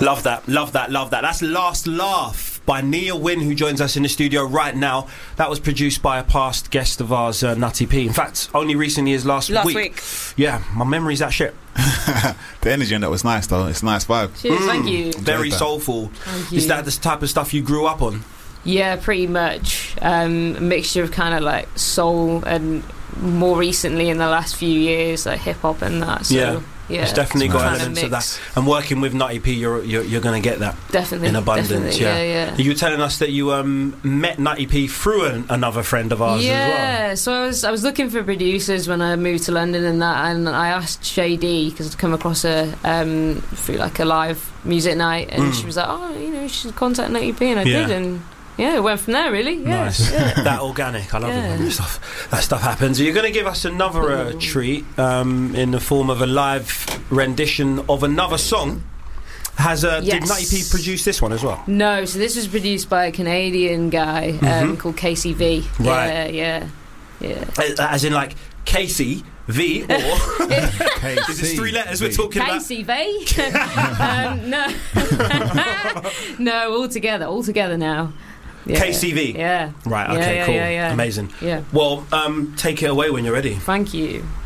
Love that. That's Last Laugh by Nia Wynn, who joins us in the studio right now. That was produced by a past guest of ours, Nutty P. In fact, only recently as last week. Yeah, my memory's that shit. The energy on that was nice, though. It's a nice vibe. Cheers, thank you. Very soulful. Thank you. Is that the type of stuff you grew up on? Yeah, pretty much. A mixture of kind of like soul and more recently in the last few years, like hip hop and that. So, yeah, it's definitely got elements of that. And working with Nutty P, you're going to get that definitely in abundance. Yeah. You were telling us that you met Nutty P through another friend of ours as well. Yeah, so I was looking for producers when I moved to London and I asked Shay D because I'd come across her through like a live music night, and she was like, oh, you should contact Nutty P, and I did, and yeah, it went from there, really. Yeah. Nice. Yeah. That organic. I love it when that stuff happens. You're going to give us another treat in the form of a live rendition of another song. Did Nutty P produce this one as well? No, so this was produced by a Canadian guy called KCV. Right. Yeah. As in like Casey V, or is it 3 letters we're talking about? KCV? No, all together now. Yeah. KCV? Yeah. Right, okay, cool. Yeah. Amazing. Yeah. Well, take it away when you're ready. Thank you.